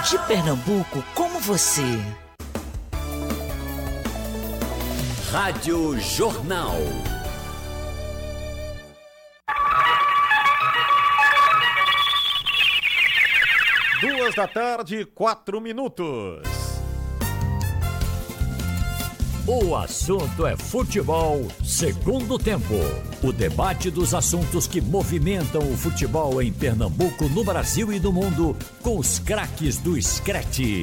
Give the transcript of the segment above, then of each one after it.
de Pernambuco como você. Rádio Jornal. Duas da tarde, 4 minutos. O assunto é futebol, segundo tempo. O debate dos assuntos que movimentam o futebol em Pernambuco, no Brasil e no mundo, com os craques do Screte.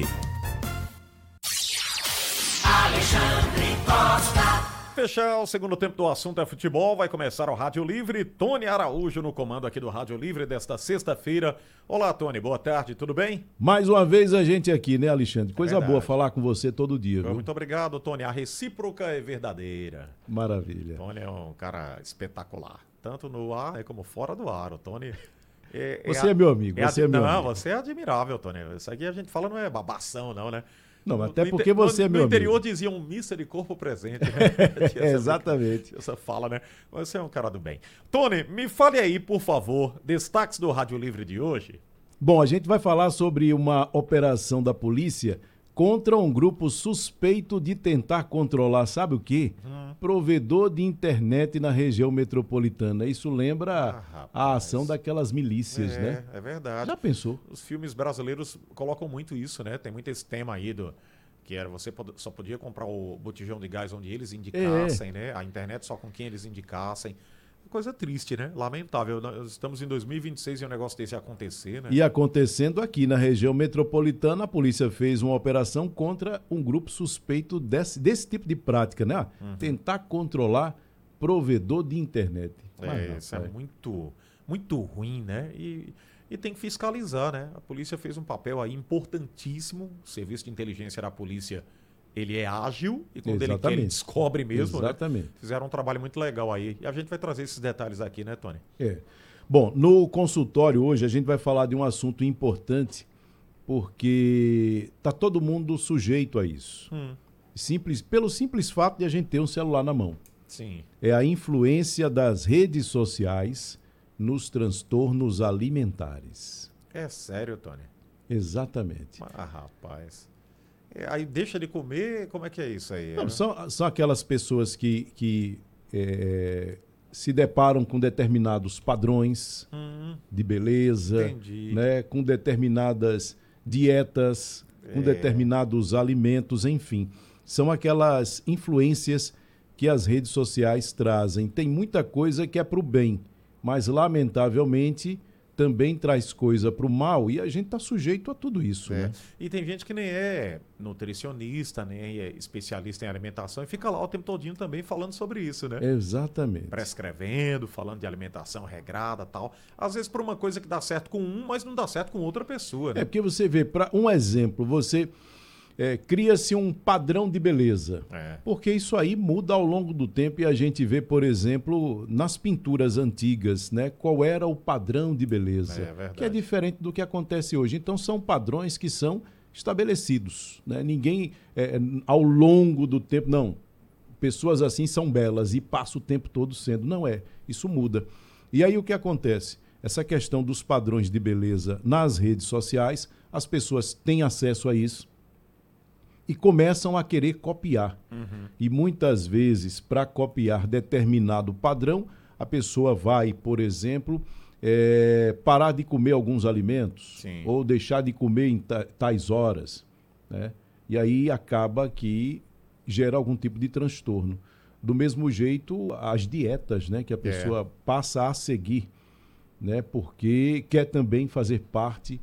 Alexandre Costa. Fechar o segundo tempo do assunto é futebol, vai começar o Rádio Livre. Tony Araújo no comando aqui do Rádio Livre desta sexta-feira. Olá, Tony, boa tarde, tudo bem? Mais uma vez a gente aqui, né, Alexandre? Coisa boa falar com você todo dia, viu? Muito obrigado, Tony. A recíproca é verdadeira. Maravilha. Tony é um cara espetacular, tanto no ar como fora do ar. O Tony... Você é meu amigo, você é meu amigo. Não, você é admirável, Tony. Isso aqui a gente fala não é babação, não, né? Não, até porque você é meu amigo. No interior diziam missa de corpo presente, né? Exatamente. Essa fala, né? Você é um cara do bem. Tony, me fale aí, por favor, destaques do Rádio Livre de hoje. Bom, a gente vai falar sobre uma operação da polícia contra um grupo suspeito de tentar controlar, sabe o quê? Provedor de internet na região metropolitana. Isso lembra a ação daquelas milícias, né? É verdade. Já pensou? Os filmes brasileiros colocam muito isso, né? Tem muito esse tema aí que era você só podia comprar o botijão de gás onde eles indicassem, né? A internet só com quem eles indicassem. Coisa triste, né? Lamentável. Nós estamos em 2026 e um negócio desse acontecer, né? E acontecendo aqui na região metropolitana, a polícia fez uma operação contra um grupo suspeito desse tipo de prática, né? Tentar controlar provedor de internet. Isso é muito, muito ruim, né? E tem que fiscalizar, né? A polícia fez um papel aí importantíssimo. O serviço de inteligência da polícia, ele é ágil e quando ele quer, ele descobre mesmo, Exatamente. Né? Fizeram um trabalho muito legal aí. E a gente vai trazer esses detalhes aqui, né, Tony? Bom, no consultório hoje a gente vai falar de um assunto importante, porque tá todo mundo sujeito a isso. Pelo simples fato de a gente ter um celular na mão. Sim. É a influência das redes sociais nos transtornos alimentares. É sério, Tony? Exatamente. Mas, rapaz... Aí deixa de comer, como é que é isso aí? Não, são aquelas pessoas que se deparam com determinados padrões de beleza, né, com determinadas dietas, com determinados alimentos, enfim. São aquelas influências que as redes sociais trazem. Tem muita coisa que é para o bem, mas lamentavelmente também traz coisa para o mal e a gente está sujeito a tudo isso, né? E tem gente que nem é nutricionista, nem é especialista em alimentação e fica lá o tempo todinho também falando sobre isso, né? Exatamente. Prescrevendo, falando de alimentação regrada e tal. Às vezes por uma coisa que dá certo com um, mas não dá certo com outra pessoa, né? É porque você vê, para um exemplo, você cria-se um padrão de beleza. Porque isso aí muda ao longo do tempo e a gente vê, por exemplo, nas pinturas antigas, né, qual era o padrão de beleza, que é diferente do que acontece hoje. Então são padrões que são estabelecidos, né? Ninguém, ao longo do tempo, não, pessoas assim são belas e passa o tempo todo sendo. Não é, isso muda. E aí o que acontece? Essa questão dos padrões de beleza nas redes sociais, as pessoas têm acesso a isso, e começam a querer copiar. E muitas vezes, para copiar determinado padrão, a pessoa vai, por exemplo, parar de comer alguns alimentos, ou deixar de comer em tais horas, né? E aí acaba que gera algum tipo de transtorno. Do mesmo jeito, as dietas, né, que a pessoa passa a seguir, né, porque quer também fazer parte